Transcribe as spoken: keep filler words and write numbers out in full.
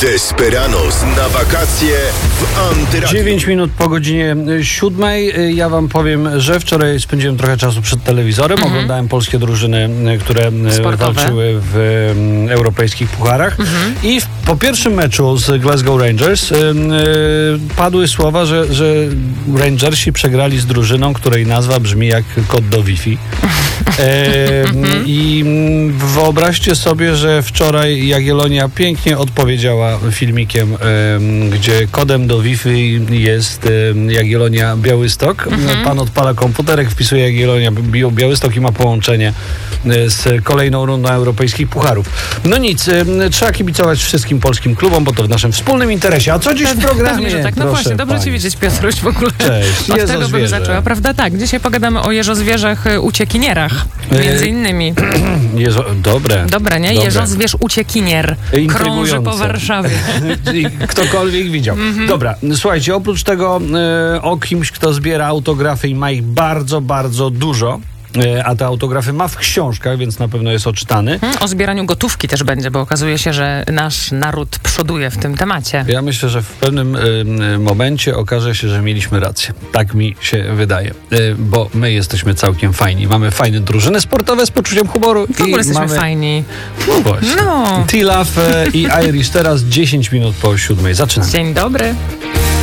Desperados na wakacje w Antyradiu. dziewięć minut po godzinie siódmej. Ja wam powiem, że wczoraj spędziłem trochę czasu przed telewizorem. Mhm. Oglądałem polskie drużyny, które Sportowe. walczyły w europejskich pucharach. Mhm. I w, po pierwszym meczu z Glasgow Rangers yy, padły słowa, że, że Rangersi przegrali z drużyną, której nazwa brzmi jak kod do Wi-Fi. Yy, I wyobraźcie sobie, że wczoraj Jagiellonia pięknie odpowiedziała filmikiem, yy, gdzie kodem do Wi-Fi jest yy, Jagiellonia Białystok. Mhm. Pan odpala komputerek, wpisuje Jagiellonia Białystok i ma połączenie yy, z kolejną rundą europejskich pucharów. No nic, yy, trzeba kibicować wszystkim polskim klubom, bo to w naszym wspólnym interesie. A co dziś w programie? Pewnie, że tak. No Proszę właśnie, dobrze pani. Cię widzieć, Piotruś, w ogóle. Cześć. Od tego bym zaczęła, prawda? Tak, dzisiaj pogadamy o jeżozwierzach uciekinierach. Między innymi. Jeżo, dobre. Dobre, nie? Dobre. Jeżozwierz uciekinier. Krąży po Warszawie. Ktokolwiek widział. Mm-hmm. Dobra, słuchajcie, oprócz tego y, o kimś, kto zbiera autografy i ma ich bardzo, bardzo dużo, a te autografy ma w książkach, więc na pewno jest odczytany. Hmm, o zbieraniu gotówki też będzie, bo okazuje się, że nasz naród przoduje w tym temacie. Ja myślę, że w pewnym y, momencie okaże się, że mieliśmy rację. Tak mi się wydaje. Y, bo my jesteśmy całkiem fajni. Mamy fajne drużyny sportowe z poczuciem humoru. W ogóle i jesteśmy mamy... fajni. No właśnie. No. T-Love i Irish teraz dziesięć minut po siódmej. Zaczynamy. Dzień dobry.